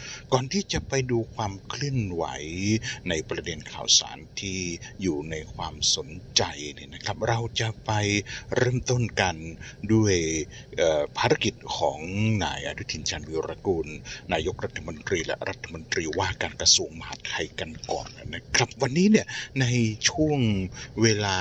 ก่อนที่จะไปดูความเคลื่อนไหวในประเด็นข่าวสารที่อยู่ในความสนใจเนี่ยนะครับเราจะไปเริ่มต้นกันด้วยภารกิจของนายอนุทินชาญวีรกูลนายกรัฐมนตรีและรัฐมนตรีว่าการกระทรวงมหาดไทยกันก่อนนะครับวันนี้เนี่ยในช่วงเวลา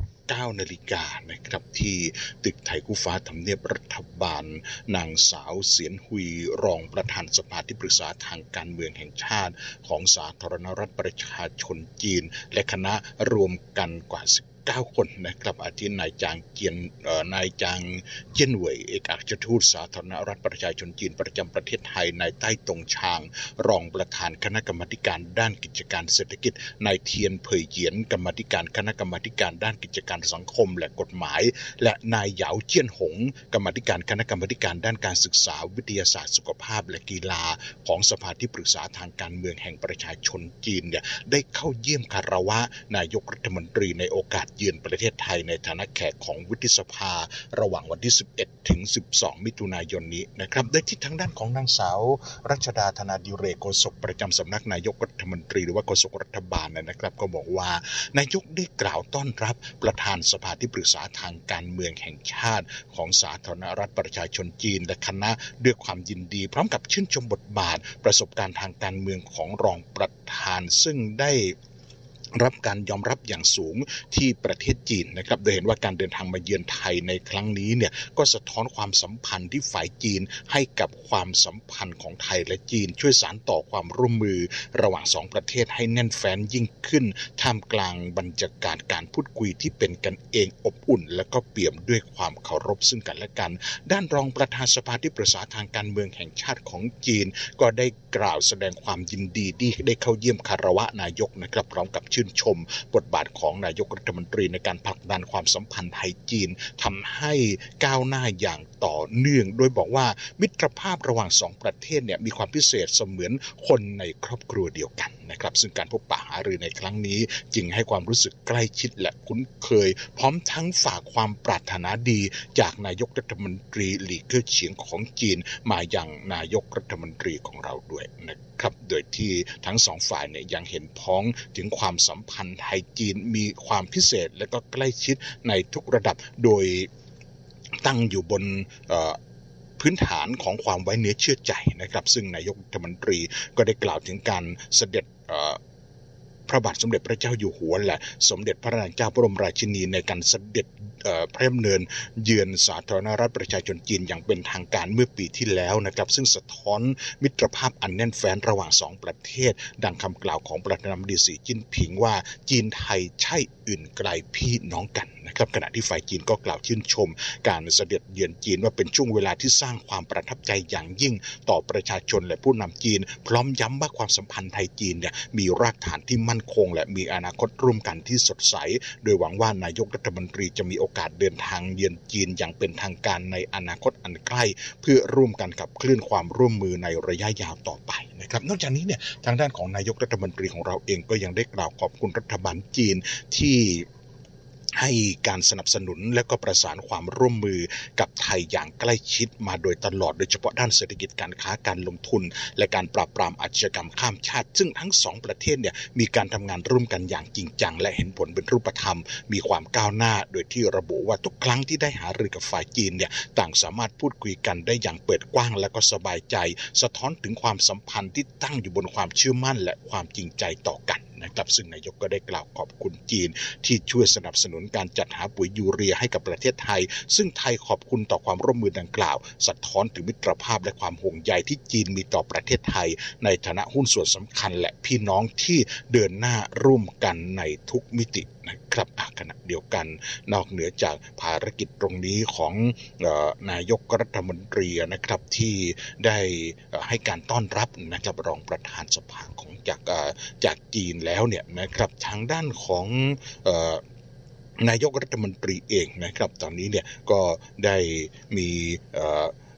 9 นาฬิกานะครับที่ตึกไทยคู่ฟ้าทำเนียบรัฐบาลนางสาวเสียนหุยรองประธานสภาที่ปรึกษาทางการเมืองแห่งชาติของสาธารณรัฐประชาชนจีนและคณะรวมกันกว่า9 คนนะครับอาทินายจางเจียนเหวยเอกอัครราชทูตสาธารณรัฐประชาชนจีนประจำประเทศไทยนายใต้ตงชางรองประธานคณะกรรมาการด้านกิจการเศรษฐกิจนายเทียนเผยเหยียนกรรมาการคณะกรรมาการด้านกิจการสังคมและกฎหมายและนายเหยาเจี้ยนหงกรรมาการคณะกรรมาการด้านการศึกษาวิทยาศาสตร์สุขภาพและกีฬาของสภาที่ปรึกษาทางการเมืองแห่งประชาชนจีนเนี่ยได้เข้าเยี่ยมคารวะนายกรัฐมนตรีในโอกาสเยือนประเทศไทยในฐานะแขกของวุฒิสภาระหว่างวันที่11 ถึง 12 มิถุนายนนี้นะครับโดยที่ทางด้านของนางสาวรัชดาธนาดิเรกโฆษกประจำสำนักนายกรัฐมนตรีหรือว่าโฆษกรัฐบาลนะครับก็บอกว่านายกได้กล่าวต้อนรับประธานสภาที่ปรึกษาทางการเมืองแห่งชาติของสาธารณรัฐประชาชนจีนและคณะด้วยความยินดีพร้อมกับชื่นชมบทบาทประสบการณ์ทางการเมืองของรองประธานซึ่งได้รับการยอมรับอย่างสูงที่ประเทศจีนนะครับโดยเห็นว่าการเดินทางมาเยือนไทยในครั้งนี้เนี่ยก็สะท้อนความสัมพันธ์ที่ฝ่ายจีนให้กับความสัมพันธ์ของไทยและจีนช่วยสานต่อความร่วมมือระหว่าง2 ประเทศให้แน่นแฟ้นยิ่งขึ้นท่ามกลางบรรยากาศการพูดคุยที่เป็นกันเองอบอุ่นและก็เปี่ยมด้วยความเคารพซึ่งกันและกันด้านรองประธานสภาที่ปรึกษาทางการเมืองแห่งชาติของจีนก็ได้กล่าวแสดงความยินดีที่ได้เข้าเยี่ยมคารวะนายกนะครับพร้อมกับชื่นชมบทบาทของนายกรัฐมนตรีในการผลักดันความสัมพันธ์ไทยจีนทำให้ก้าวหน้าอย่างต่อเนื่องโดยบอกว่ามิตรภาพระหว่าง2 ประเทศเนี่ยมีความพิเศษเสมือนคนในครอบครัวเดียวกันนะครับซึ่งการพบปะหารือในครั้งนี้จึงให้ความรู้สึกใกล้ชิดและคุ้นเคยพร้อมทั้งฝากความปรารถนาดีจากนายกรัฐมนตรีหลี่เกิ้งเฉียงของจีนมายังนายกรัฐมนตรีของเราด้วยนะครับโดยที่ทั้ง2 ฝ่ายเนี่ยยังเห็นพ้องถึงความสัมพันธ์ไทยจีนมีความพิเศษและก็ใกล้ชิดในทุกระดับโดยตั้งอยู่บนพื้นฐานของความไว้เนื้อเชื่อใจนะครับซึ่งนายกรัฐมนตรีก็ได้กล่าวถึงการเสด็จพระบาทสมเด็จพระเจ้าอยู่หัวและสมเด็จพระนางเจ้าบรมราชินีในการเสด็จพระดำเนินเยือนสาธารณรัฐประชาชนจีนอย่างเป็นทางการเมื่อปีที่แล้วนะครับซึ่งสะท้อนมิตรภาพอันแน่นแฟ้นระหว่าง2 ประเทศดังคำกล่าวของประธานาธิบดีสีจิ้นผิงว่าจีนไทยใช่อื่นไกลพี่น้องกันนะครับขณะที่ฝ่ายจีนก็กล่าวชื่นชมการเสด็จเยือนจีนว่าเป็นช่วงเวลาที่สร้างความประทับใจอย่างยิ่งต่อประชาชนและผู้นำจีนพร้อมย้ำว่าความสัมพันธ์ไทยจีนเนี่ยมีรากฐานที่มั่นคงและมีอนาคตร่วมกันที่สดใสโดยหวังว่านายกรัฐมนตรีจะมีโอกาสเดินทางเยือนจีนอย่างเป็นทางการในอนาคตอันใกล้เพื่อร่วมกันขับเคลื่อนความร่วมมือในระยะยาวต่อไปนะครับนอกจากนี้เนี่ยทางด้านของนายกรัฐมนตรีของเราเองก็ยังได้กล่าวขอบคุณรัฐบาลจีนที่ให้การสนับสนุนและก็ประสานความร่วมมือกับไทยอย่างใกล้ชิดมาโดยตลอดโดยเฉพาะด้านเศรษฐกิจการค้าการลงทุนและการปราบปรามอาชญากรรมข้ามชาติซึ่งทั้ง2 ประเทศเนี่ยมีการทำงานร่วมกันอย่างจริงจังและเห็นผลเป็นรูปธรรมมีความก้าวหน้าโดยที่ระบุว่าทุกครั้งที่ได้หารือกับฝ่ายจีนเนี่ยต่างสามารถพูดคุยกันได้อย่างเปิดกว้างและก็สบายใจสะท้อนถึงความสัมพันธ์ที่ตั้งอยู่บนความเชื่อมั่นและความจริงใจต่อกันนะครับซึ่งนายกก็ได้กล่าวขอบคุณจีนที่ช่วยสนับสนุนการจัดหาปุ๋ยยูเรียให้กับประเทศไทยซึ่งไทยขอบคุณต่อความร่วมมือดังกล่าวสะท้อนถึงมิตรภาพและความห่วงใยที่จีนมีต่อประเทศไทยในฐานะหุ้นส่วนสำคัญและพี่น้องที่เดินหน้าร่วมกันในทุกมิตินะครับขณะเดียวกันนอกเหนือจากภารกิจตรงนี้ของนายกรัฐมนตรีนะครับที่ได้ให้การต้อนรับนะครับรองประธานสภาของจากจีนแล้วเนี่ยนะครับทางด้านของนายกรัฐมนตรีเองนะครับตอนนี้เนี่ยก็ได้มี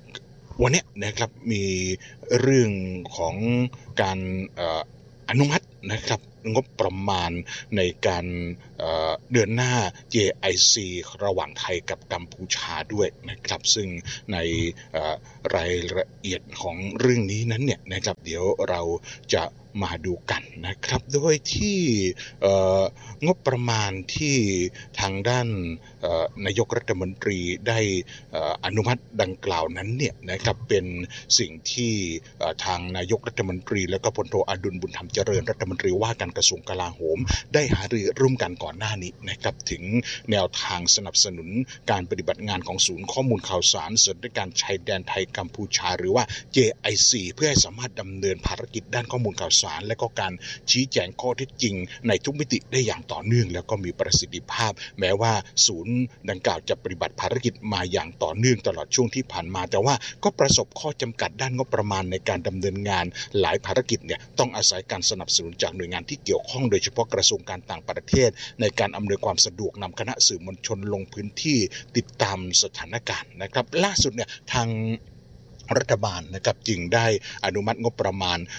วันนี้นะครับมีเรื่องของการอนุมัตินะครับงบประมาณในการเดินหน้า JIC ระหว่างไทยกับกัมพูชาด้วยนะครับซึ่งในรายละเอียดของเรื่องนี้นั้นเนี่ยนะครับเดี๋ยวเราจะมาดูกันนะครับโดยที่งบประมาณที่ทางด้านนายกรัฐมนตรีได้อนุมัติดังกล่าวนั้นเนี่ยนะครับเป็นสิ่งที่ทางนายกรัฐมนตรีและก็พลโทอดุลบุญธรรมเจริญรัฐมนตรีว่าการกระทรวงกลาโหมได้หารือร่วมกันก่อนหน้านี้นะครับถึงแนวทางสนับสนุนการปฏิบัติงานของศูนย์ข้อมูลข่าวสารสถานการณ์ชายแดนไทยกัมพูชาหรือว่า JIC เพื่อให้สามารถดำเนินภารกิจด้านข้อมูลข่าวสารและก็การชี้แจงข้อเท็จจริงในทุกมิติได้อย่างต่อเนื่องแล้วก็มีประสิทธิภาพแม้ว่าศูนย์ดังกล่าวจะปฏิบัติภารกิจมาอย่างต่อเนื่องตลอดช่วงที่ผ่านมาแต่ว่าก็ประสบข้อจำกัดด้านงบประมาณในการดำเนินงานหลายภารกิจเนี่ยต้องอาศัยการสนับสนุนจากหน่วยงานที่เกี่ยวข้องโดยเฉพาะกระทรวงการต่างประเทศในการอำนวยความสะดวกนำคณะสื่อมวลชนลงพื้นที่ติดตามสถานการณ์นะครับล่าสุดเนี่ยทางรัฐบาลนะครับจึงได้อนุมัติงบประมาณ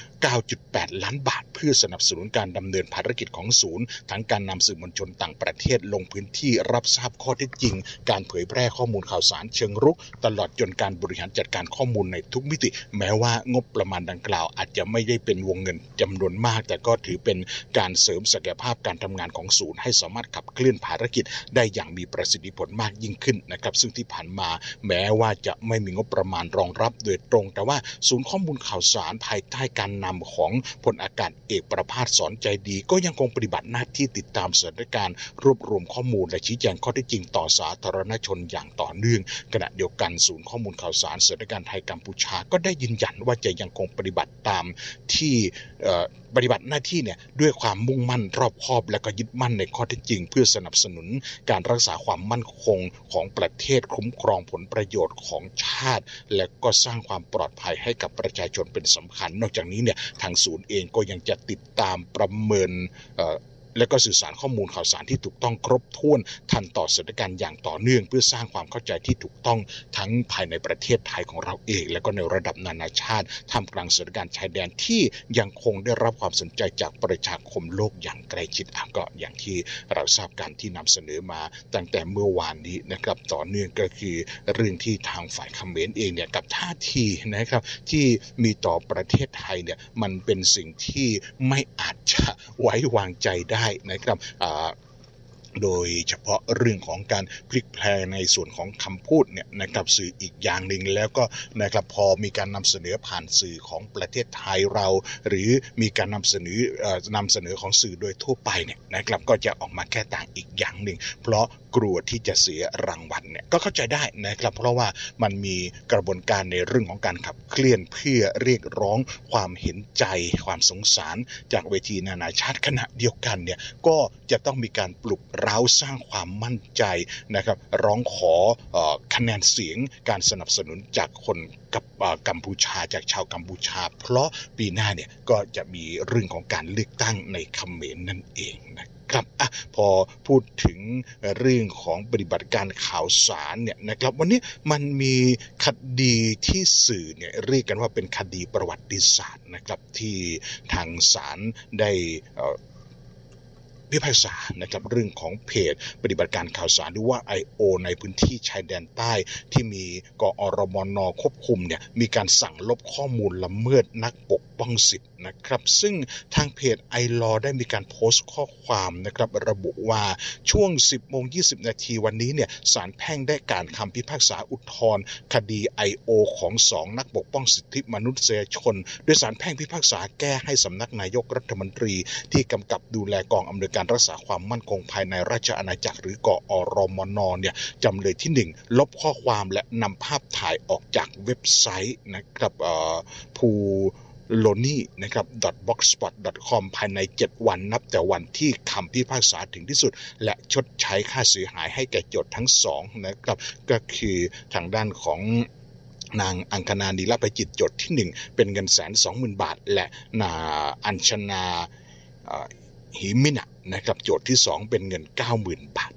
9.8 ล้านบาทเพื่อสนับสนุนการดำเนินภารกิจของศูนย์ทั้งการนำสื่อมวลชนต่างประเทศลงพื้นที่รับทราบข้อเท็จจริงการเผยแพร่ข้อมูลข่าวสารเชิงรุกตลอดจนการบริหารจัดการข้อมูลในทุกมิติแม้ว่างบประมาณดังกล่าวอาจจะไม่ได้เป็นวงเงินจำนวนมากแต่ก็ถือเป็นการเสริมศักยภาพการทำงานของศูนย์ให้สามารถขับเคลื่อนภารกิจได้อย่างมีประสิทธิผลมากยิ่งขึ้นนะครับซึ่งที่ผ่านมาแม้ว่าจะไม่มีงบประมาณรองรับโดยตรงแต่ว่าศูนย์ข้อมูลข่าวสารภายใต้การนำของพลอากาศเอกประภาสสอนใจดีก็ยังคงปฏิบัติหน้าที่ติดตามสถานการณ์รวบรวมข้อมูลและชี้แจงข้อเท็จจริงต่อสาธารณชนอย่างต่อเนื่องขณะเดียวกันศูนย์ข้อมูลข่าวสารสถานการณ์ไทยกัมพูชาก็ได้ยืนยันว่าจะยังคงปฏิบัติตามที่ปฏิบัติหน้าที่เนี่ยด้วยความมุ่งมั่นรอบคอบและก็ยึดมั่นในข้อเท็จจริงเพื่อสนับสนุนการรักษาความมั่นคงของประเทศคุ้มครองผลประโยชน์ของชาติและก็สร้างความปลอดภัยให้กับประชาชนเป็นสำคัญนอกจากนี้เนี่ยทางศูนย์เองก็ยังจะติดตามประเมินและก็สื่อสารข้อมูลข่าวสารที่ถูกต้องครบถ้วนทันต่อสถานการณ์อย่างต่อเนื่องเพื่อสร้างความเข้าใจที่ถูกต้องทั้งภายในประเทศไทยของเราเองและก็ในระดับนานาชาติท่ามกลางสถานการณ์ชายแดนที่ยังคงได้รับความสนใจจากประชาคมโลกอย่างใกล้ชิดก็อย่างที่เราทราบกันที่นำเสนอมาตั้งแต่เมื่อวานนี้นะครับต่อเนื่องก็คือเรื่องที่ทางฝ่ายเขมรเองเนี่ยกับท่าทีนะครับที่มีต่อประเทศไทยเนี่ยมันเป็นสิ่งที่ไม่อาจจะไว้วางใจได้นะครับโดยเฉพาะเรื่องของการพลิกแพลงในส่วนของคำพูดเนี่ยนะครับสื่ออีกอย่างหนึ่งแล้วก็นะครับพอมีการนำเสนอผ่านสื่อของประเทศไทยเราหรือมีการนำเสนอของสื่อโดยทั่วไปเนี่ยนะครับก็จะออกมาแก้ต่างอีกอย่างหนึ่งเพราะกลัวที่จะเสียรางวัลเนี่ยก็เข้าใจได้นะครับเพราะว่ามันมีกระบวนการในเรื่องของการขับเคลื่อนเพื่อเรียกร้องความเห็นใจความสงสารจากเวทีนานาชาติขณะเดียวกันเนี่ยก็จะต้องมีการปลุกเร้าสร้างความมั่นใจนะครับร้องขอคะแนนเสียงการสนับสนุนจากคนกับกัมพูชาจากชาวกัมพูชาเพราะปีหน้าเนี่ยก็จะมีเรื่องของการเลือกตั้งในเขมรนั่นเองนะครับพอพูดถึงเรื่องของปฏิบัติการข่าวสารเนี่ยนะครับวันนี้มันมีคดีที่สื่อเนี่ยเรียกกันว่าเป็นคดีประวัติศาสตร์นะครับที่ทางศาลได้พิพากษานะครับเรื่องของเพจปฏิบัติการข่าวสารหรือว่า IO ในพื้นที่ชายแดนใต้ที่มีกอรมนควบคุมเนี่ยมีการสั่งลบข้อมูลละเมิดนักปกป้องสิทธิ์นะครับซึ่งทางเพจ iLaw ได้มีการโพสต์ข้อความนะครับระบุว่าช่วง 10:20 นาทีวันนี้เนี่ยศาลแพ่งได้การคำพิพากษาอุทธรณ์คดี IO ของ2นักปกป้องสิทธิมนุษยชนโดยศาลแพ่งพิพากษาแก้ให้สำนักนายกรัฐมนตรีที่กำกับดูแลกองอำนวยการรักษาความมั่นคงภายในราชอาณาจักรหรือกอรมนเนี่ยจำเลยที่1ลบข้อความและนำภาพถ่ายออกจากเว็บไซต์นะครับภูโลนี่นะครับ .blogspot.com ภายใน7วันนับแต่วันที่คำพิพากษาถึงที่สุดและชดใช้ค่าเสียหายให้แก่โจทก์ทั้ง2นะครับก็คือทางด้านของนางอังคณานีลภัยจิตโจทก์ที่1เป็นเงิน120,000 บาทและอัญชนาหิมินะนะครับโจทก์ที่2เป็นเงิน 90,000 บาทนะ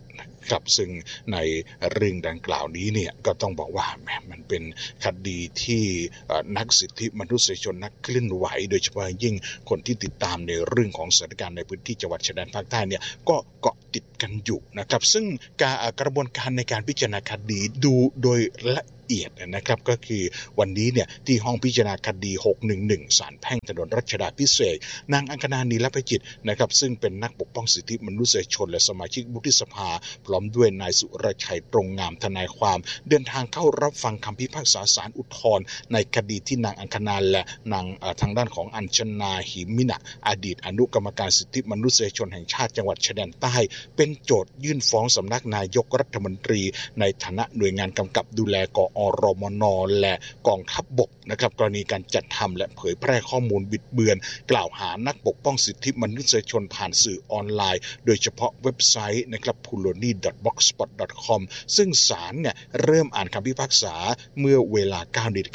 ครับซึ่งในเรื่องดังกล่าวนี้เนี่ยก็ต้องบอกว่ามันเป็นคดีที่นักสิทธิมนุษยชนนักเคลื่อนไหวโดยเฉพาะยิ่งคนที่ติดตามในเรื่องของสถานการณ์ในพื้นที่จังหวัดชายแดนภาคใต้เนี่ยก็เกาะติดกันอยู่นะครับซึ่งกระบวนการในการพิจารณาคดีดูโดยละเอียดนะครับก็คือวันนี้เนี่ยที่ห้องพิจารณาคดี611ศาลแพ่งถนนรัชดาภิเษกนางอังคณา นีลประจิตรนะครับซึ่งเป็นนักปกป้องสิทธิมนุษยชนและสมาชิกวุฒิสภาพร้อมด้วยนายสุรชัยตรงงามทนายความเดินทางเข้ารับฟังคำพิพากษาศาลอุทธรณ์ในคดีที่นางอังคณาและนางทางด้านของอัญชนาหิมินะอดีตอนุกรรมการสิทธิมนุษยชนแห่งชาติจังหวัดชายแดนใต้เป็นโจทยื่นฟ้องสำนักนายกรัฐมนตรีในฐานะหน่วยงานกำกับดูแลกอรมนและกองทัพบกนะครับกรณีการจัดทำและเผยแพร่ข้อมูลบิดเบือนกล่าวหานักปกป้องสิทธิมนุษยชนผ่านสื่อออนไลน์โดยเฉพาะเว็บไซต์นะครับ puloni.blogspot.com ซึ่งศาลเนี่ยเริ่มอ่านคำพิพากษาเมื่อเวลา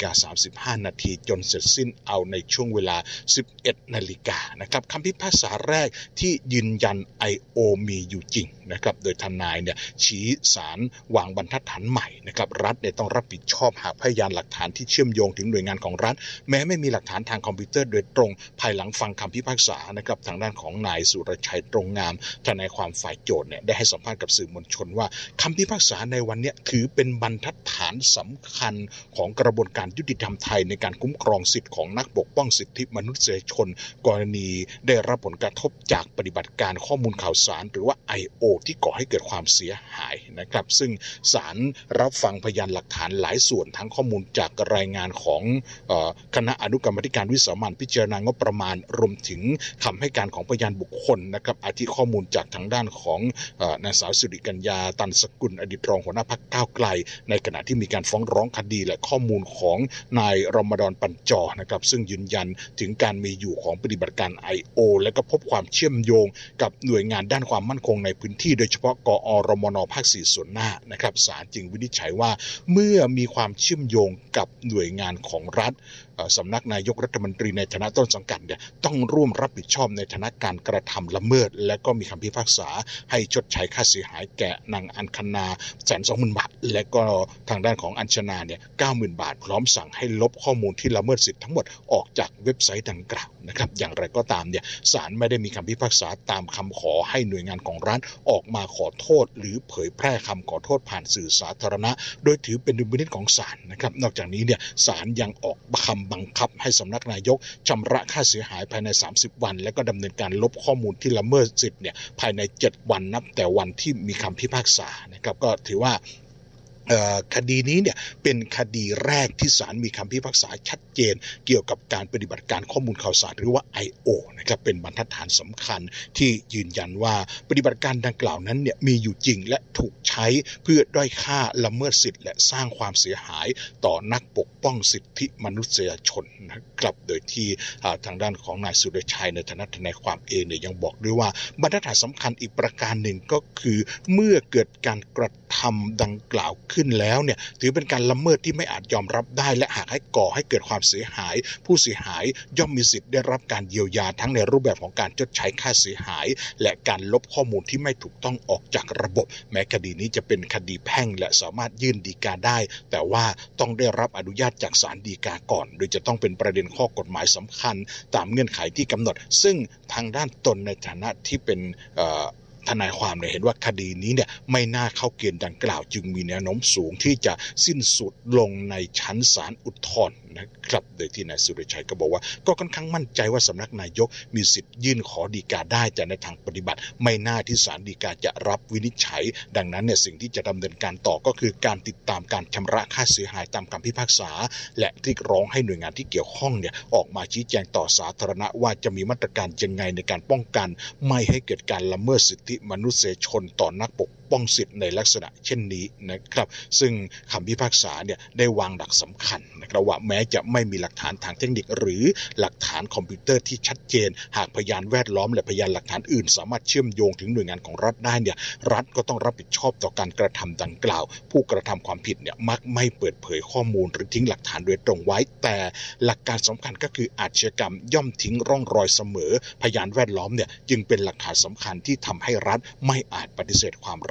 9:35 นาทีจนเสร็จสิ้นเอาในช่วงเวลา 11 นาฬิกานะครับคำพิพากษาแรกที่ยืนยัน IO มีอยู่จริงนะครับโดยทนายเนี่ยชี้ศาลวางบรรทัดฐานใหม่นะครับรัฐเนี่ยต้องรับผิดชอบหากพยานหลักฐานที่เชื่อมโยงถึงหน่วยงานของรัฐแม้ไม่มีหลักฐานทางคอมพิวเตอร์โดยตรงภายหลังฟังคำพิพากษานะครับทางด้านของนายสุรชัยตรงงามทนายความฝ่ายโจทก์เนี่ยได้ให้สัมภาษณ์กับสื่อมวลชนว่าคำพิพากษาในวันนี้ถือเป็นบรรทัดฐานสำคัญของกระบวนการยุติธรรมไทยในการคุ้มครองสิทธิของนักปกป้องสิทธิมนุษยชนกรณีได้รับผลกระทบจากปฏิบัติการข้อมูลข่าวสารหรือว่า IO ที่ก่อให้เกิดความเสียหายนะครับซึ่งศาลรับฟังพยานหลักฐานหลายส่วนทั้งข้อมูลจากรายงานของคณะอนุกรรมาธิการวิสามัญพิจารณางบประมาณรวมถึงคำให้การของพยานบุคคลนะครับอาทิข้อมูลจากทางด้านของนางสาวสิริกัญญาตันสกุลอดีตรองหัวหน้าพรรคก้าวไกลในขณะที่มีการฟ้องร้องคดีและข้อมูลของนายรมฎอนปัญจนะครับซึ่งยืนยันถึงการมีอยู่ของปฏิบัติการ IO และก็พบความเชื่อมโยงกับหน่วยงานด้านความมั่นคงในพื้นที่โดยเฉพาะกอรมนภาค 4 ส่วนหน้านะครับศาลจึงวินิจฉัยว่าเมื่อมีความเชื่อมโยงกับหน่วยงานของรัฐสำนักนายกรัฐมนตรีในฐานะต้นสังกัดเนี่ยต้องร่วมรับผิดชอบในฐานะการกระทำละเมิดและก็มีคำพิพากษาให้ชดใช้ค่าเสียหายแก่นางอัญคณา 120,000 บาทและก็ทางด้านของอัญชนาเนี่ย 90,000 บาทพร้อมสั่งให้ลบข้อมูลที่ละเมิดสิทธิ์ทั้งหมดออกจากเว็บไซต์ดังกล่าวนะครับอย่างไรก็ตามเนี่ยศาลไม่ได้มีคำพิพากษาตามคำขอให้หน่วยงานของรัฐออกมาขอโทษหรือเผยแพร่คำขอโทษผ่านสื่อสาธารณะโดยถือเป็นดุลพินิจของศาลนะครับนอกจากนี้เนี่ยศาลยังออกคำบังคับให้สำนักนายกชำระค่าเสียหายภายใน30 วันและก็ดำเนินการลบข้อมูลที่ละเมิดสิทธิ์เนี่ยภายใน7 วันนับแต่วันที่มีคำพิพากษานะครับก็ถือว่าคดีนี้เนี่ยเป็นคดีแรกที่ศาลมีคำพิพากษาชัดเจนเกี่ยวกับการปฏิบัติการข้อมูลข่าวสารหรือว่า IO นะครับเป็นบรรทัดฐานสำคัญที่ยืนยันว่าปฏิบัติการดังกล่าวนั้นเนี่ยมีอยู่จริงและถูกใช้เพื่อด้อยค่าละเมิดสิทธิ์และสร้างความเสียหายต่อนักปกป้องสิทธิมนุษยชนนะครับโดยที่ทางด้านของนายสุรชัยในฐานะทนายความเองเนี่ยยังบอกด้วยว่าบรรทัดฐานสำคัญอีกประการหนึ่งก็คือเมื่อเกิดการกระทำดังกล่าวขึ้นแล้วเนี่ยถือเป็นการละเมิดที่ไม่อาจยอมรับได้และหากให้ก่อให้เกิดความเสียหายผู้เสียหายย่อมมีสิทธิ์ได้รับการเยียวยาทั้งในรูปแบบของการชดใช้ค่าเสียหายและการลบข้อมูลที่ไม่ถูกต้องออกจากระบบแม้คดีนี้จะเป็นคดีแพ่งและสามารถยื่นฎีกาได้แต่ว่าต้องได้รับอนุญาตจากศาลฎีกาก่อนโดยจะต้องเป็นประเด็นข้อกฎหมายสำคัญตามเงื่อนไขที่กำหนดซึ่งทางด้านตนในฐานะที่เป็นทนายความเนี่ยเห็นว่าคดีนี้เนี่ยไม่น่าเข้าเกณฑ์ดังกล่าวจึงมีแนวโน้มสูงที่จะสิ้นสุดลงในชั้นศาลอุทธรณ์นะครับโดยที่นายสุรชัยก็บอกว่าก็ค่อนข้างมั่นใจว่าสำนักนายกมีสิทธิ์ยื่นขอฎีกาได้แต่ในทางปฏิบัติไม่น่าที่ศาลฎีกาจะรับวินิจฉัยดังนั้นเนี่ยสิ่งที่จะดำเนินการต่อก็คือการติดตามการชำระค่าเสียหายตามคำพิพากษาและเรียกร้องให้หน่วยงานที่เกี่ยวข้องเนี่ยออกมาชี้แจงต่อสาธารณะว่าจะมีมาตรการยังไงในการป้องกันไม่ให้เกิดการละเมิดสิทธิมนุษยชนต่อนักปกป้องสิทธิ์ในลักษณะเช่นนี้นะครับซึ่งคำพิพากษาเนี่ยได้วางหลักสำคัญนะครับว่าแม้จะไม่มีหลักฐานทางเทคนิคหรือหลักฐานคอมพิวเตอร์ที่ชัดเจนหากพยานแวดล้อมและพยานหลักฐานอื่นสามารถเชื่อมโยงถึงหน่วยงานของรัฐได้เนี่ยรัฐก็ต้องรับผิดชอบต่อการกระทำดังกล่าวผู้กระทำความผิดเนี่ยมักไม่เปิดเผยข้อมูลหรือทิ้งหลักฐานโดยตรงไว้แต่หลักการสำคัญก็คืออาชญากรรมย่อมทิ้งร่องรอยเสมอพยานแวดล้อมเนี่ยจึงเป็นหลักฐานสำคัญที่ทำให้รัฐไม่อาจปฏิเสธความรับ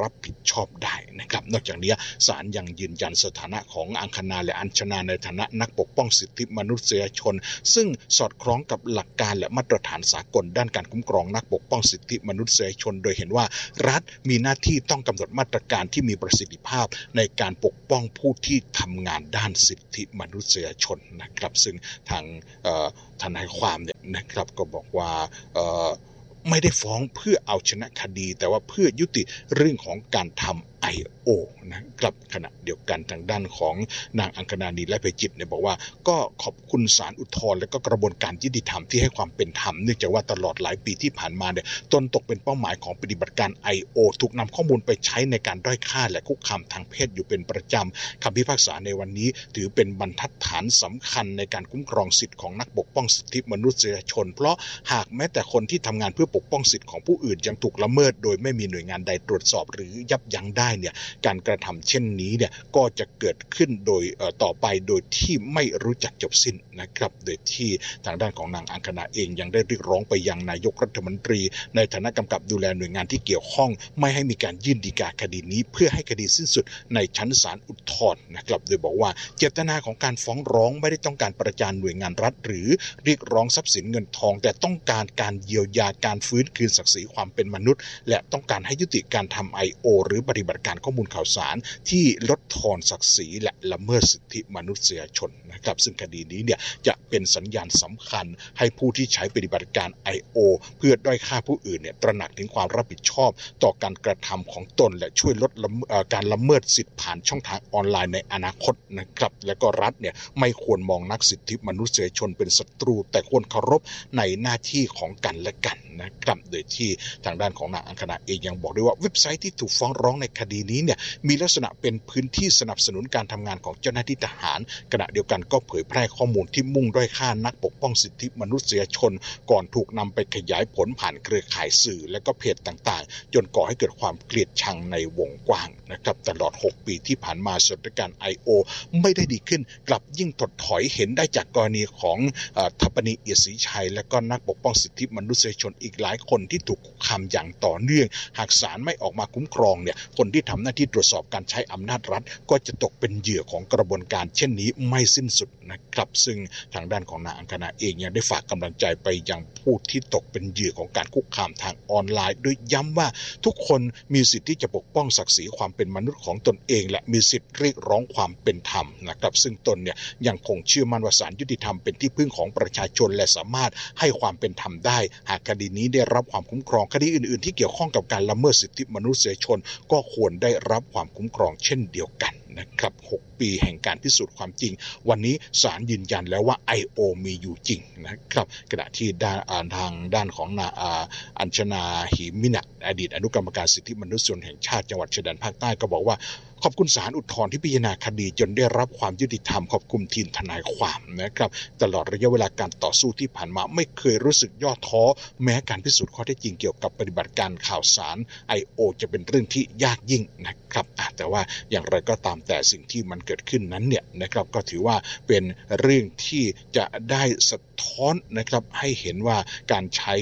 รับผิดชอบได้นะครับนอกจากนี้ศาลยังยืนยันสถานะของอังคณาและอัญชนาในฐานะนักปกป้องสิทธิมนุษยชนซึ่งสอดคล้องกับหลักการและมาตรฐานสากลด้านการคุ้มครองนักปกป้องสิทธิมนุษยชนโดยเห็นว่ารัฐมีหน้าที่ต้องกำหนดมาตรการที่มีประสิทธิภาพในการปกป้องผู้ที่ทำงานด้านสิทธิมนุษยชนนะครับซึ่งทางทนายความเนี่ยนะครับก็บอกว่าไม่ได้ฟ้องเพื่อเอาชนะคดีแต่ว่าเพื่อยุติเรื่องของการทำ I.O. นะครับขณะเดียวกันทางด้านของนางอังคณานีและเพจิตเนี่ยบอกว่าก็ขอบคุณศาลอุทธรณ์และก็กระบวนการยุติธรรมที่ให้ความเป็นธรรมเนื่องจากว่าตลอดหลายปีที่ผ่านมาเนี่ยตนตกเป็นเป้าหมายของปฏิบัติการ I.O. ถูกนำข้อมูลไปใช้ในการด้อยค่าและคุกคามทางเพศอยู่เป็นประจำคำพิพากษาในวันนี้ถือเป็นบรรทัดฐานสำคัญในการคุ้มครองสิทธิของนักปกป้องสิทธิมนุษยชนเพราะหากแม้แต่คนที่ทำงานเพื่อปกป้องสิทธิของผู้อื่นยังถูกละเมิดโดยไม่มีหน่วยงานใดตรวจสอบหรือยับยั้งได้เนี่ยการกระทำเช่นนี้เนี่ยก็จะเกิดขึ้นโดยต่อไปโดยที่ไม่รู้จักจบสิ้นนะครับโดยที่ทางด้านของนางอังคณาเองยังได้เรียกร้องไปยังนายกรัฐมนตรีในฐานะกำกับดูแลหน่วยงานที่เกี่ยวข้องไม่ให้มีการยื่นฎีกาคดีนี้เพื่อให้คดีสิ้นสุดในชั้นศาลอุทธรณ์นะครับโดยบอกว่าเจตนาของการฟ้องร้องไม่ได้ต้องการประจานหน่วยงานรัฐหรือเรียกร้องทรัพย์สินเงินทองแต่ต้องการการเยียวยาการฟื้นคืนศักดิ์ศรีความเป็นมนุษย์และต้องการให้ยุติการทำ I.O. หรือปฏิบัติการข้อมูลข่าวสารที่ลดทอนศักดิ์ศรีและละเมิดสิทธิมนุษยชนนะครับซึ่งคดีนี้เนี่ยจะเป็นสัญญาณสำคัญให้ผู้ที่ใช้ปฏิบัติการ I.O. เพื่อด้อยค่าผู้อื่นเนี่ยตระหนักถึงความรับผิดชอบต่อการกระทำของตนและช่วยลดการละเมิดสิทธิผ่านช่องทางออนไลน์ในอนาคตนะครับและก็รัฐเนี่ยไม่ควรมองนักสิทธิมนุษยชนเป็นศัตรูแต่ควรเคารพในหน้าที่ของกันและกันนะครับโดยที่ทางด้านของนางอังคณาเองยังบอกด้วยว่าเว็บไซต์ที่ถูกฟ้องร้องในคดีนี้เนี่ยมีลักษณะเป็นพื้นที่สนับสนุนการทำงานของเจ้าหน้าที่ทหารขณะเดียวกันก็เผยแพร่ข้อมูลที่มุ่งด้อยค่านักปกป้องสิทธิมนุษยชนก่อนถูกนำไปขยายผลผ่านเครือข่ายสื่อและก็เพจต่างๆจนก่อให้เกิดความเกลียดชังในวงกว้างนะครับตลอด6ปีที่ผ่านมาสถานการณ์ I.O. ไม่ได้ดีขึ้นกลับยิ่งถดถอยเห็นได้จากกรณีของทัปนีเอียดศรีชัยและก็นักปกป้องสิทธิมนุษยชนอีกหลายคนที่ถูกคุกคามอย่างต่อเนื่องหากศาลไม่ออกมาคุ้มครองเนี่ยคนที่ทำหน้าที่ตรวจสอบการใช้อำนาจรัฐก็จะตกเป็นเหยื่อของกระบวนการเช่นนี้ไม่สิ้นสุดนะครับซึ่งทางด้านของนางอังคณาเองยังได้ฝากกำลังใจไปยังผู้ที่ตกเป็นเหยื่อของการคุกคามทางออนไลน์โดยย้ำว่าทุกคนมีสิทธิ์ที่จะปกป้องศักดิ์ศรีความเป็นมนุษย์ของตนเองและมีสิทธิ์เรียกร้องความเป็นธรรมนะครับซึ่งตนเนี่ยยังคงเชื่อมั่นว่าศาลยุติธรรมเป็นที่พึ่งของประชาชนและสามารถให้ความเป็นธรรมได้หากคดีนี้ได้รับความคุ้มครองคดีอื่นๆที่เกี่ยวข้องกับการละเมิดสิทธิมนุษยชนก็ควรได้รับความคุ้มครองเช่นเดียวกันนะครับ6ปีแห่งการพิสูจน์ความจริงวันนี้ศาลยืนยันแล้วว่า I.O. มีอยู่จริงนะครับขณะที่ทางด้านของอัญชนาหิมินะอดีตอนุกรรมการสิทธิมนุษยชนแห่งชาติจังหวัดชายแดนภาคใต้ก็บอกว่าขอบคุณศาลอุทธรณ์ที่พิจารณาคดีจนได้รับความยุติธรรมขอบคุณทีมทนายความนะครับตลอดระยะเวลาการต่อสู้ที่ผ่านมาไม่เคยรู้สึกย่อท้อแม้การพิสูจน์ข้อเท็จจริงเกี่ยวกับปฏิบัติการข่าวสาร I.O. จะเป็นเรื่องที่ยากยิ่งนะครับแต่ว่าอย่างไรก็ตามแต่สิ่งที่มันเกิดขึ้นนั้นเนี่ยนะครับก็ถือว่าเป็นเรื่องที่จะได้สะท้อนนะครับให้เห็นว่าการใช้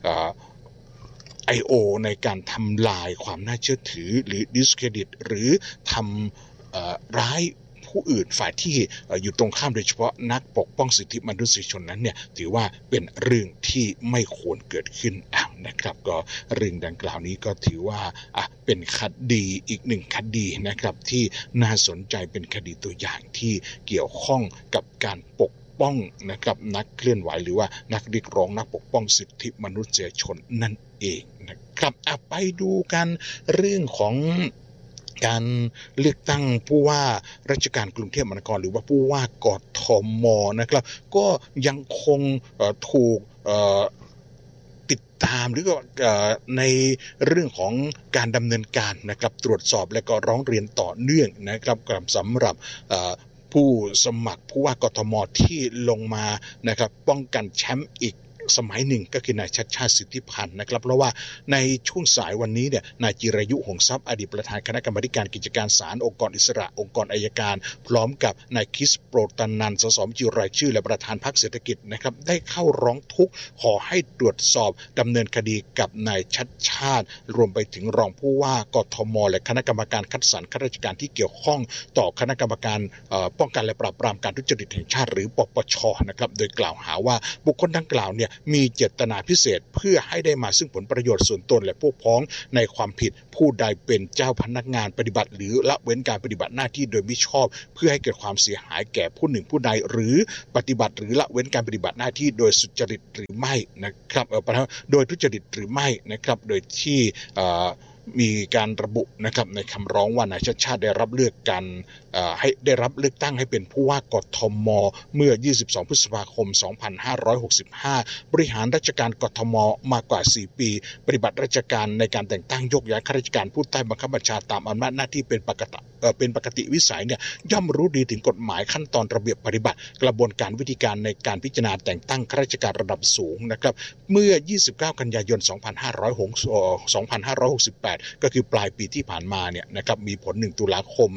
I.O. ในการทำลายความน่าเชื่อถือหรือ discredit หรือทำร้ายผู้อื่นฝ่ายที่อยู่ตรงข้ามโดยเฉพาะนักปกป้องสิทธิมนุษยชนนั้นเนี่ยถือว่าเป็นเรื่องที่ไม่ควรเกิดขึ้นนะครับก็เรื่องดังกล่าวนี้ก็ถือว่าเป็นคดีอีกหนึ่งคดีนะครับที่น่าสนใจเป็นคดีตัวอย่างที่เกี่ยวข้องกับการปกป้องนะครับนักเคลื่อนไหวหรือว่านักเรียกร้องนักปกป้องสิทธิมนุษยชนนั่นเองนะครับไปดูกันเรื่องของการเลือกตั้งผู้ว่าราชการกรุงเทพมหานครหรือว่าผู้ว่ากทมนะครับก็ยังคงถูกติดตามหรือก็ในเรื่องของการดำเนินการนะครับตรวจสอบและก็ร้องเรียนต่อเนื่องนะครับสำหรับผู้สมัครผู้ว่ากทมที่ลงมานะครับป้องกันแชมป์อีกสมัยหนึ่งก็คือนายชัชชาติสิทธิพันธ์นะครับเพราะว่าในช่วงสายวันนี้เนี่ยนายจิรายุหงส์ทรัพย์อดีตประธานคณะกรรมาการกิจการศาลองค์กรอิสระองค์กรอัยการพร้อมกับนายคริสโปรตันนันท์สสบัญชีรายชื่อและประธานพรรคเศรษฐกิจนะครับได้เข้าร้องทุกข์ขอให้ตรวจสอบดำเนินคดีกับนายชัชชาติรวมไปถึงรองผู้ว่ากทมและคณะกรรมการคัดสรรข้าราชการที่เกี่ยวข้องต่อคณะกรรมการป้องกันและปราบปรามการทุจริตแห่งชาติหรือปปชนะครับโดยกล่าวหาว่าบุคคลดังกล่าวเนี่ยมีเจตนาพิเศษเพื่อให้ได้มาซึ่งผลประโยชน์ส่วนตนและพวกพ้องในความผิดผู้ใดเป็นเจ้าพนักงานปฏิบัติหรือละเว้นการปฏิบัติหน้าที่โดยมิชอบเพื่อให้เกิดความเสียหายแก่ผู้หนึ่งผู้ใดหรือปฏิบัติหรือละเว้นการปฏิบัติหน้าที่โดยสุจริตหรือไม่นะครับโดยทุจริตหรือไม่นะครับโดยที่มีการระบุนะครับในคำร้องว่านายชัชชาติได้รับเลือกกันให้ได้รับเลือกตั้งให้เป็นผู้ว่ากทมเมื่อ22พฤษภาคม2565บริหารราชการกทมมากว่า4ปีปฏิบัติราชการในการแต่งตั้งโยกย้ายข้าราชการผู้ใต้บังคับบัญชาตามอำนาจหน้าที่เป็นปกติวิสัยเนี่ยย่อมรู้ดีถึงกฎหมายขั้นตอนระเบียบปฏิบัติกระบวนการวิธีการในการพิจารณาแต่งตั้งข้าราชการระดับสูงนะครับเมื่อ29กันยายน2568ก็คือปลายปีที่ผ่านมาเนี่ยนะครับมีผล1ตุลาคม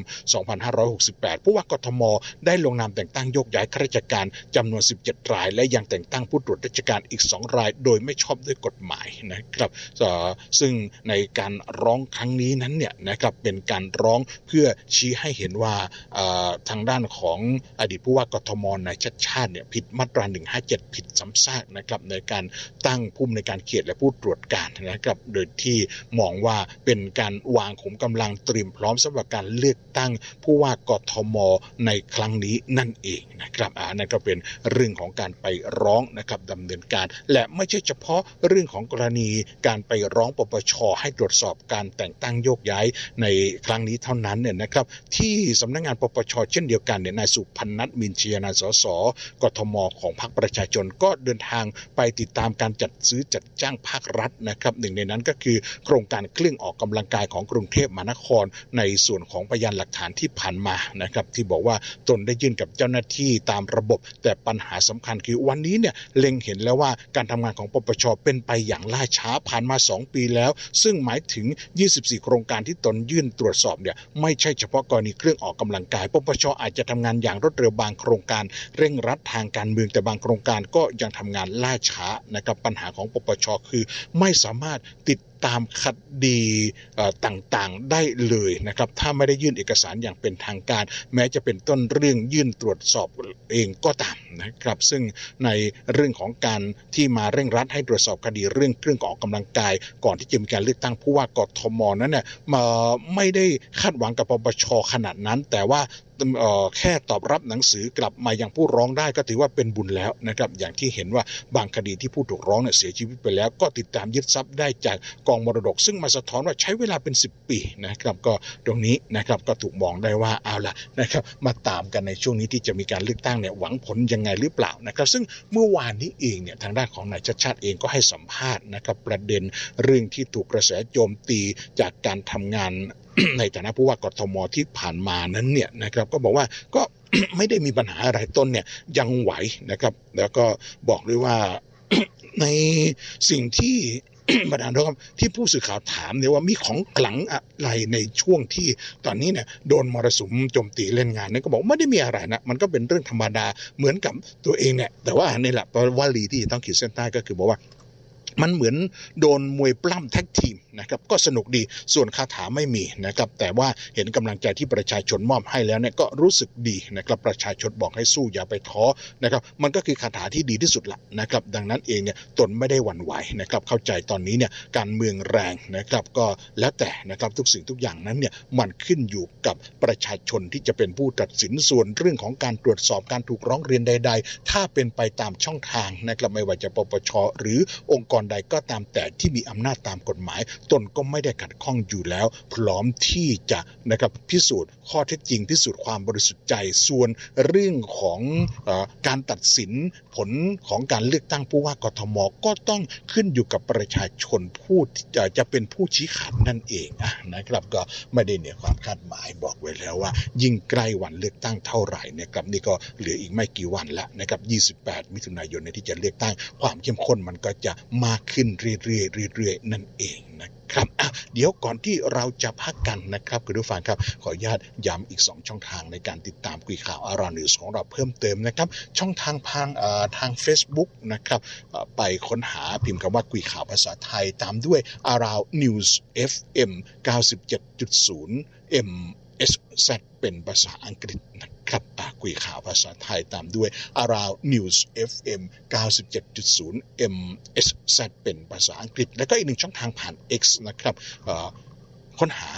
2568ผู้ว่ากทมได้ลงนามแต่งตั้งโยกย้ายข้าราชการจำนวน17รายและยังแต่งตั้งผู้ตรวจราชการอีก2รายโดยไม่ชอบด้วยกฎหมายนะครับซึ่งในการร้องครั้งนี้นั้นเนี่ยนะครับเป็นการร้องเพื่อชี้ให้เห็นว่าทางด้านของอดีตผู้ว่ากทมนายชัชชาติเนี่ยผิดมาตรา157ผิดซ้ำซากนะครับในการตั้งผู้อำนวยการเขตและผู้ตรวจการนะครับโดยที่มองว่าเป็นการวางขุมกำลังเตรียมพร้อมสำหรับการเลือกตั้งผู้ว่ากทมในครั้งนี้นั่นเองนะครับนั่นก็เป็นเรื่องของการไปร้องนะครับดำเนินการและไม่ใช่เฉพาะเรื่องของกรณีการไปร้องปปชให้ตรวจสอบการแต่งตั้งโยกย้ายในครั้งนี้เท่านั้นเนี่ยนะครับที่สำนักงานปปชเช่นเดียวกันเนี่ยนายสุพันธ์นัทมินเชียนายสสกทมของพรรคประชาชนก็เดินทางไปติดตามการจัดซื้อจัดจ้างภาครัฐนะครับหนึ่งในนั้นก็คือโครงการเครื่องออกกำลังกายของกรุงเทพมหานครในส่วนของพยานหลักฐานที่ผ่านมานะครับที่บอกว่าตนได้ยื่นกับเจ้าหน้าที่ตามระบบแต่ปัญหาสำคัญคือวันนี้เนี่ยเล็งเห็นแล้วว่าการทำงานของปปชเป็นไปอย่างล่าช้าผ่านมา2ปีแล้วซึ่งหมายถึง24โครงการที่ตนยื่นตรวจสอบเนี่ยไม่ใช่เฉพาะกรณีเครื่องออกกำลังกายปปชอาจจะทำงานอย่างรวดเร็วบางโครงการเร่งรัดทางการเมืองแต่บางโครงการก็ยังทำงานล่าช้านะครับปัญหาของปปชคือไม่สามารถติดตามคดีต่างๆได้เลยนะครับถ้าไม่ได้ยื่นเอกสารอย่างเป็นทางการแม้จะเป็นต้นเรื่องยื่นตรวจสอบเองก็ตามนะครับซึ่งในเรื่องของการที่มาเร่งรัดให้ตรวจสอบคดีเรื่องเครื่องออกกำลังกายก่อนที่จะมีการเลือกตั้งผู้ว่ากทมนั้นเนี่ยไม่ได้คาดหวังกับปปชขนาดนั้นแต่ว่าแค่ตอบรับหนังสือกลับมายังผู้ร้องได้ก็ถือว่าเป็นบุญแล้วนะครับอย่างที่เห็นว่าบางคดีที่ผู้ถูกร้องเนี่ยเสียชีวิตไปแล้วก็ติดตามยึดทรัพย์ได้จากกองมรดกซึ่งมาสะท้อนว่าใช้เวลาเป็น10ปีนะครับก็ตรงนี้นะครับก็ถูกมองได้ว่าเอาล่ะนะครับมาตามกันในช่วงนี้ที่จะมีการเลือกตั้งเนี่ยหวังผลยังไงหรือเปล่านะครับซึ่งเมื่อวานนี้เองเนี่ยทางด้านของนายชัชชาติเองก็ให้สัมภาษณ์นะครับประเด็นเรื่องที่ถูกกระแสโจมตีจากการทำงานในฐานะผู้ว่ากทมที่ผ่านมานั้นเนี่ยนะครับก็บอกว่าก็ ไม่ได้มีปัญหาอะไรต้นเนี่ยยังไหวนะครับแล้วก็บอกด้วยว่า ในสิ่งที่ ประธานครับที่ผู้สื่อข่าวถามเนี่ยว่ามีของขลังอะไรในช่วงที่ตอนนี้เนี่ยโดนมรสุมโจมตีเล่นงานเนี่ยก็บอกไม่ได้มีอะไรนะมันก็เป็นเรื่องธรรมดาเหมือนกับตัวเองเนี่ยแต่ว่านี่แหละวลีที่ต้องขีดเส้นใต้ก็คือบอกว่ามันเหมือนโดนมวยปล้ำแท็กทีมนะครับก็สนุกดีส่วนคาถาไม่มีนะครับแต่ว่าเห็นกำลังใจที่ประชาชนมอบให้แล้วเนี่ยก็รู้สึกดีนะครับประชาชนบอกให้สู้อย่าไปท้อนะครับมันก็คือคาถาที่ดีที่สุดละนะครับดังนั้นเองเนี่ยตนไม่ได้หวั่นไหวนะครับเข้าใจตอนนี้เนี่ยการเมืองแรงนะครับก็แล้วแต่นะครับทุกสิ่งทุกอย่างนั้นเนี่ยมันขึ้นอยู่กับประชาชนที่จะเป็นผู้ตัดสินส่วนเรื่องของการตรวจสอบการถูกร้องเรียนใดๆถ้าเป็นไปตามช่องทางนะครับไม่ว่าจะปปชหรือองค์กรใดก็ตามแต่ที่มีอำนาจตามกฎหมายตนก็ไม่ได้ขัดข้องอยู่แล้วพร้อมที่จะนะครับพิสูจน์ข้อเท็จจริงพิสูจน์ความบริสุทธิ์ใจส่วนเรื่องของการตัดสินผลของการเลือกตั้งผู้ว่ากทมก็ต้องขึ้นอยู่กับประชาชนผู้จะเป็นผู้ชี้ขาดนั่นเองนะครับก็ไม่ได้เหนือความคาดหมายบอกไว้แล้วว่ายิ่งใกล้วันเลือกตั้งเท่าไหร่นะครับนี่ก็เหลืออีกไม่กี่วันแล้วนะครับ28มิถุนายนที่จะเลือกตั้งความเข้มข้นมันก็จะมากขึ้นเรื่อยๆนั่นเองนะครับเดี๋ยวก่อนที่เราจะพักกันนะครับคุณผู้ฟังครับขออนุญาตย้ำอีก2ช่องทางในการติดตามคุยข่าว Around News ของเราเพิ่มเติมนะครับช่องทางทาง Facebook นะครับไปค้นหาพิมพ์คำว่าคุยข่าวภาษาไทยตามด้วย Around News FM 97.0 MSZ เป็นภาษาอังกฤษนะครับคุยข่าวภาษาไทยตามด้วย Around News FM 97.0 MSZ เป็นภาษาอังกฤษแล้วก็อีกหนึ่งช่องทางผ่าน X นะครับค้นหา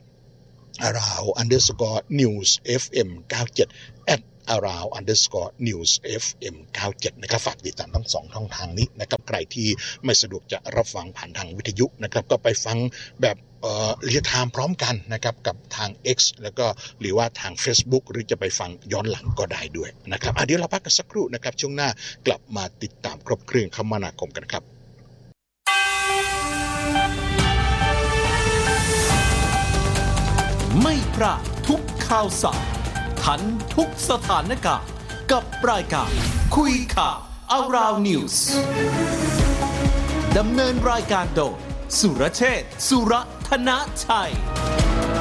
@around_news FM 97 @around_news FM 97นะครับฝากติดตามทั้ง2ช่องทางนี้นะครับใครที่ไม่สะดวกจะรับฟังผ่านทางวิทยุนะครับก็ไปฟังแบบเรียลไทม์พร้อมกันนะครับกับทาง X แล้วก็หรือว่าทาง Facebook หรือจะไปฟังย้อนหลังก็ได้ด้วยนะครับเดี๋ยวเราพักกันสักครู่นะครับช่วงหน้ากลับมาติดตามครบเครื่องคมนาคมกันครับไม่พลาดทุกข่าวสารทันทุกสถานการณ์กับรายการคุยข่าว Around News ดำเนินรายการโดยสุรเชษฐ์ สุรธนชัย